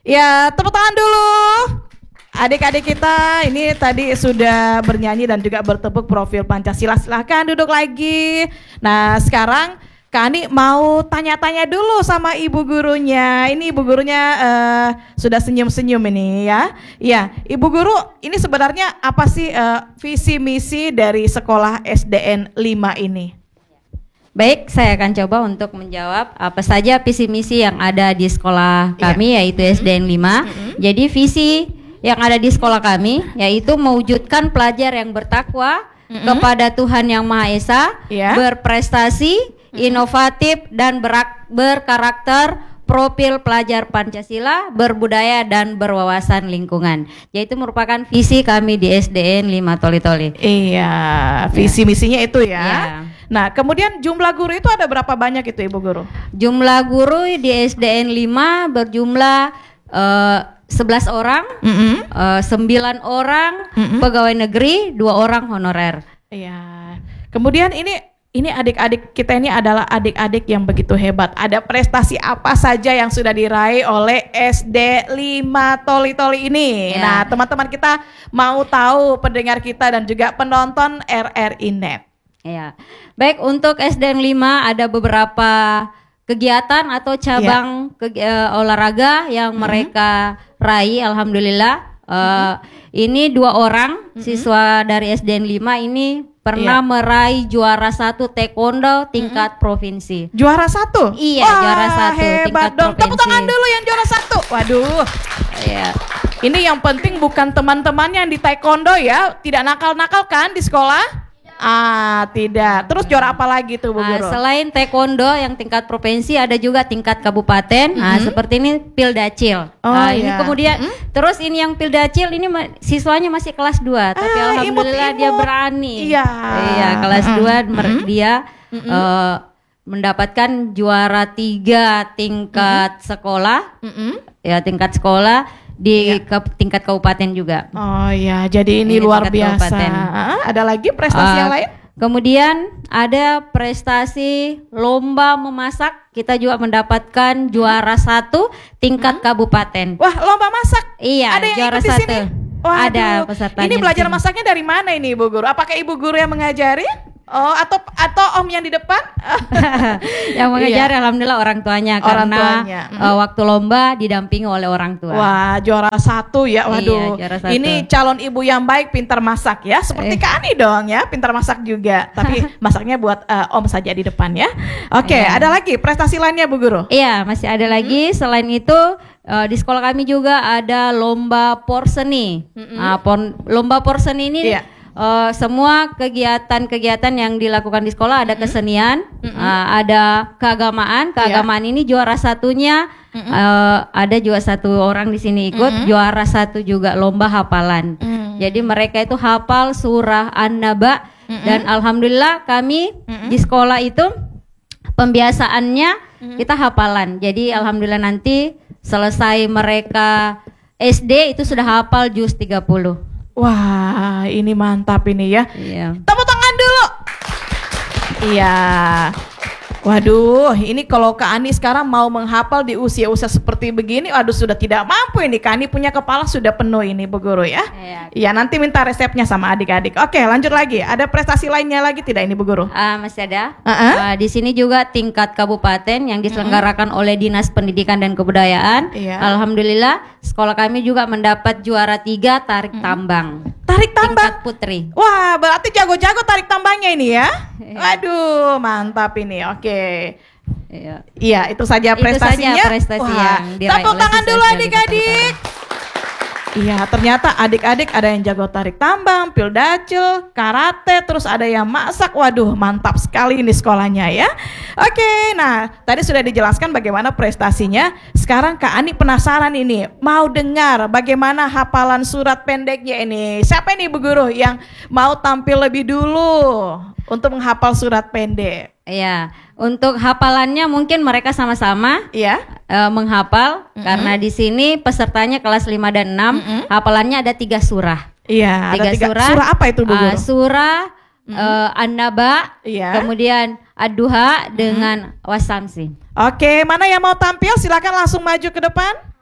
Ya, tepuk tangan dulu. Adik-adik kita ini tadi sudah bernyanyi dan juga bertepuk profil Pancasila. Silahkan duduk lagi. Nah, sekarang Kak Ani mau tanya-tanya dulu sama ibu gurunya. Ini ibu gurunya sudah senyum-senyum ini ya. Ya, ibu guru, ini sebenarnya apa sih visi misi dari sekolah SDN 5 ini? Baik, saya akan coba untuk menjawab apa saja visi misi yang ada di sekolah kami, yaitu SDN 5. Jadi visi yang ada di sekolah kami yaitu mewujudkan pelajar yang bertakwa kepada Tuhan Yang Maha Esa, berprestasi, inovatif dan berkarakter, profil pelajar Pancasila, berbudaya dan berwawasan lingkungan. Yaitu merupakan visi kami di SDN 5 Toli-Toli. Iya, visi misinya itu ya. Nah, kemudian jumlah guru itu ada berapa banyak itu Ibu Guru? Jumlah guru di SDN 5 berjumlah 11 orang, 9 orang pegawai negeri, 2 orang honorer. Iya. Kemudian ini adik-adik kita ini adalah adik-adik yang begitu hebat. Ada prestasi apa saja yang sudah diraih oleh SD 5 Toli-Toli ini? Nah, teman-teman kita mau tahu, pendengar kita dan juga penonton RRI Net. Ya, baik, untuk SDN 5 ada beberapa kegiatan atau cabang olahraga yang mereka raih, alhamdulillah. Ini 2 orang siswa dari SDN 5 ini pernah meraih juara 1 taekwondo tingkat provinsi. Juara 1? Iya, juara 1 tingkat dong. provinsi. Tepuk tangan dulu yang juara 1. Waduh. Iya. Ini yang penting bukan teman-temannya yang di taekwondo ya, tidak nakal-nakal kan di sekolah? Tidak. Terus juara apa lagi tuh Bu Guru? Selain taekwondo yang tingkat provinsi, ada juga tingkat kabupaten. Seperti ini Pildacil. Ini kemudian terus ini yang Pildacil ini siswanya masih kelas 2, tapi alhamdulillah dia berani. Iya, kelas 2 dia mendapatkan juara 3 tingkat sekolah. Ya, tingkat sekolah di tingkat kabupaten juga. Oh ya, jadi ini luar biasa. Ada lagi prestasi yang lain? Kemudian ada prestasi lomba memasak. Kita juga mendapatkan juara 1 tingkat kabupaten. Wah, lomba masak? Iya, ada yang juara 1. Ada pesertanya. Ini belajar masaknya dari mana ini Ibu Guru? Apakah Ibu Guru yang mengajari? Oh, atau om yang di depan? Yang mengajar alhamdulillah orang tuanya, karena waktu lomba didampingi oleh orang tua. Wah, juara 1 ya. Waduh. Iya, juara 1. Ini calon ibu yang baik, pintar masak ya. Seperti Kak Ani dong ya, pintar masak juga. Tapi masaknya buat om saja di depan ya. Oke, ada lagi prestasi lainnya Bu Guru? Iya, masih ada lagi. Selain itu di sekolah kami juga ada lomba porseni. Lomba porseni ini semua kegiatan-kegiatan yang dilakukan di sekolah, ada kesenian, ada keagamaan. Keagamaan ini juara 1-nya ada juga 1 orang di sini ikut, juara 1 juga lomba hafalan. Jadi mereka itu hafal surah An-Naba dan alhamdulillah kami di sekolah itu pembiasaannya kita hafalan. Jadi alhamdulillah nanti selesai mereka SD itu sudah hafal juz 30. Wah, ini mantap ini ya. Tepuk tangan dulu. Iya. Waduh, ini kalau Kak Ani sekarang mau menghafal di usia-usia seperti begini, waduh sudah tidak mampu ini. Kak Ani punya kepala sudah penuh ini Bu Guru ya. Iya, nanti minta resepnya sama adik-adik. Oke, lanjut lagi. Ada prestasi lainnya lagi tidak ini Bu Guru? Masih ada. Di sini juga tingkat kabupaten yang diselenggarakan oleh Dinas Pendidikan dan Kebudayaan. Alhamdulillah, sekolah kami juga mendapat juara 3 tarik tambang. Tarik tambang? Tingkat putri. Wah, berarti jago-jago tarik tambangnya ini ya. Waduh, mantap ini. Oke. Iya, itu saja prestasinya. Yang diraih. Tepuk tangan dulu adik-adik. Iya, ternyata adik-adik ada yang jago tarik tambang, pildacil, karate, terus ada yang masak. Waduh, mantap sekali ini sekolahnya ya. Oke, nah tadi sudah dijelaskan bagaimana prestasinya. Sekarang Kak Ani penasaran ini, mau dengar bagaimana hafalan surat pendeknya ini. Siapa ini Bu Guru yang mau tampil lebih dulu untuk menghafal surat pendek? Iya, untuk hafalannya mungkin mereka sama-sama menghafal karena di sini pesertanya kelas 5 dan 6, hafalannya ada 3 surah. Iya, 3 surah. Surah apa itu Bu Guru? Surah An-Naba, kemudian Ad-Duha dengan Was-Samsi. Oke, mana yang mau tampil? Silakan langsung maju ke depan.